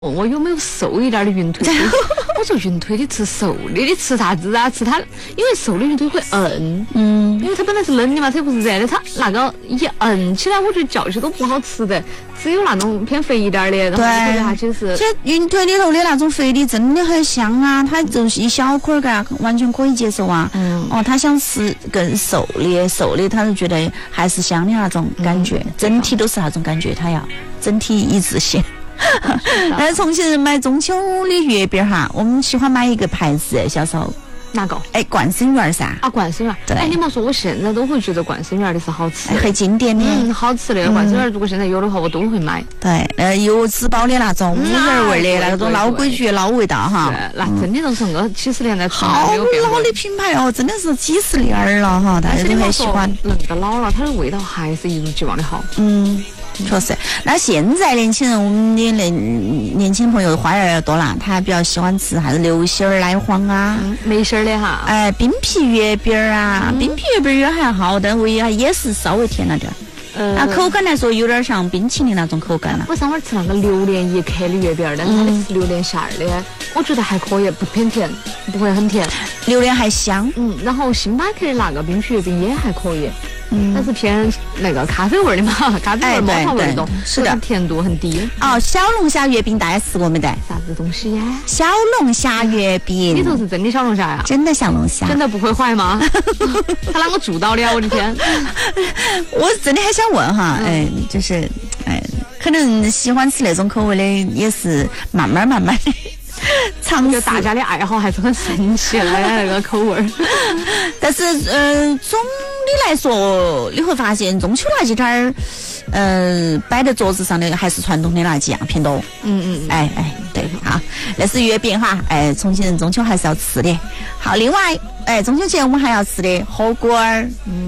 我有没有瘦一点的云腿？我说云腿的吃瘦的，你吃啥子啊？吃它，因为瘦的云腿会硬，因为它本来是冷的嘛，它不是热的，它那个一硬起来，我觉得嚼起都不好吃的。只有那种偏肥一点的，然后吃下去是。 这云腿里头的那种肥的真的很香啊，它就是一小块儿，完全可以接受啊。他想吃更瘦的，他就觉得还是香的那种感觉，整体都是那种感觉，他要整体一致性。重庆人买中秋的月饼哈，我们喜欢买一个牌子，小时候哪个？ 冠生园噻。 冠生园。对。你莫说，我现在都会觉得冠生园的是好吃的， 很经典的。 好吃的冠生园，如果现在有的话，我都会买。 对，有纸包的那种五仁味的那种老规矩老味道哈。 那真的都是那个几十年来好老的品牌哦，真的是几十年了哈，大家都很喜欢。 那个老了，它的味道还是一如既往的好。 确实。那现在年轻人，我们的年轻朋友花样要多了，他比较喜欢吃啥子流心儿、奶黄啊， 没心儿的哈。 冰皮月饼啊，冰皮月饼也还好，但唯一也是稍微甜了点。口感来说有点像冰淇淋那种口感了。 我上回吃那个榴莲1克的月饼，但是它的是榴莲馅儿的，我觉得还可以，不偏甜，不会很甜， 榴莲还香。 然后星巴克的那个冰皮月饼也还可以。但是偏那个咖啡味的嘛，咖啡味、冒泡味的， 是的， 甜度很低。 小龙虾月饼大家吃过没得？ 啥子东西呀？ 小龙虾月饼里头是真的小龙虾呀？ 真的小龙虾， 真的不会坏吗？他啷个做到的啊？我的天！ 我真的很想问哈，就是可能喜欢吃那种口味的，也是慢慢的。尝试。 大家的爱好还是很神奇的那个口味儿。 但是总的来说，你会发现中秋那几天摆在桌子上的还是传统的那几样偏多。对哈，那是月饼哈，重庆人中秋还是要吃的。好，另外中秋节我们还要吃的火锅儿。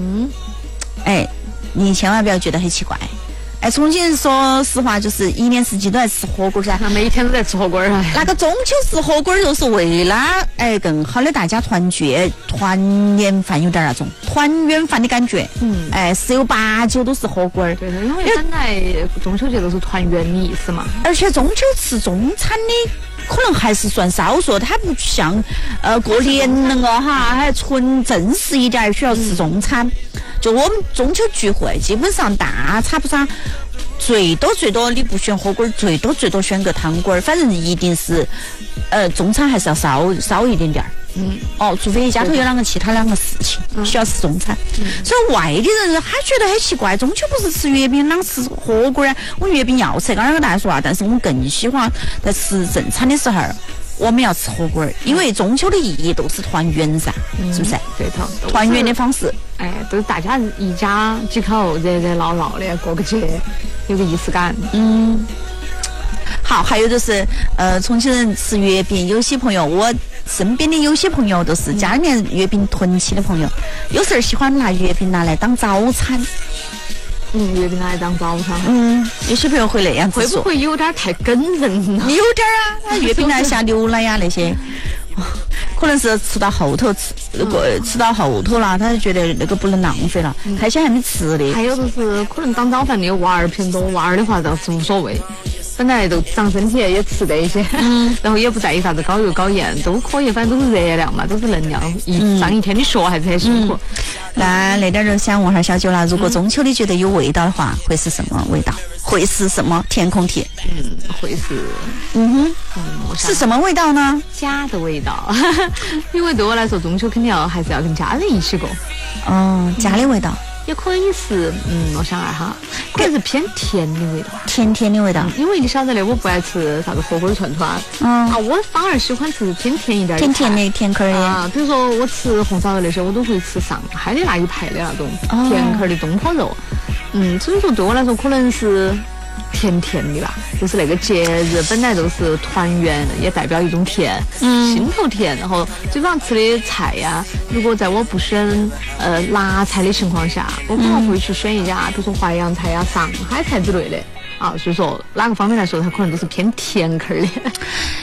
你千万不要觉得很奇怪。重庆人说实话就是一年四季都在吃火锅噻， 每一天都在吃火锅啊。 那个中秋吃火锅就是为了更好的大家团聚，团年饭有点那种团圆饭的感觉。十有八九都是火锅。 对，因为本来中秋节都是团圆的意思嘛。 而且中秋吃中餐的可能还是算少数，它不像过年那个哈，还纯正式一点需要吃中餐。就我们中秋聚会，基本上大差不差，最多你不选火锅，最多选个汤锅，反正一定是中餐还是要少一点点。除非一家头有其他两个事情需要吃中餐。所以外地人他觉得很奇怪，中秋不是吃月饼，啷吃火锅啊？我月饼要吃，刚刚跟大家说啊，但是我们更喜欢在吃正餐的时候我们要吃火锅，因为中秋的意义都是团圆噻，是不是？ 对头， 团圆的方式， 都是大家一家几口热热闹闹的过个节，有个仪式感。 好，还有就是重庆人吃月饼，有些朋友我身边的有些朋友都是家里面月饼囤起的朋友，有时候喜欢拿月饼拿来当早餐。 月饼拿来当早餐。 有些朋友会那样子说，会不会有点太梗人了？ 有点啊，他月饼来下牛奶呀那些，可能是吃到后头吃到后头了，他就觉得那个不能浪费了，开心还没吃的。 还有就是可能当早饭的娃儿偏多，娃儿的话倒是无所谓。本来都长身体也吃得一些，然后也不在意啥子高油高盐，都可以，反正都是热量嘛，都是能量。上一天的学还是很辛苦。 那点就想问下小九了，如果中秋你觉得有味道的话，会是什么味道？会是什么？填空题。 会是是什么味道呢？ 家的味道。因为对我来说，中秋肯定还是要跟家人一起过。 家的味道。 也可以是，我想哈，可能是偏甜的味道， 甜的味道。 因为你晓得的，我不爱吃啥子火锅串串，我反而喜欢吃偏甜一点的， 甜的甜口的。 比如说我吃红烧肉那些，我都会吃上海的那一排的那种甜口的东坡肉。所以说对我来说，可能是甜的吧，就是那个节日本来都是团圆，也代表一种甜，心头甜。然后嘴巴吃的菜呀，如果在我不选辣菜的情况下，我可能会去选一家，比如说淮扬菜呀、上海菜之类的。所以说哪个方面来说，它可能都是偏甜口的。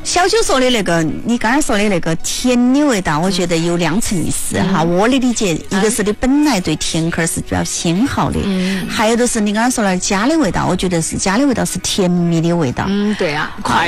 小九说的那个，你刚才说的那个甜的味道，我觉得有2层意思哈。我的理解，一个是你本来对甜口是比较偏好的，还有就是你刚才说的家的味道，我觉得是家的味道是甜蜜的味道。 对啊，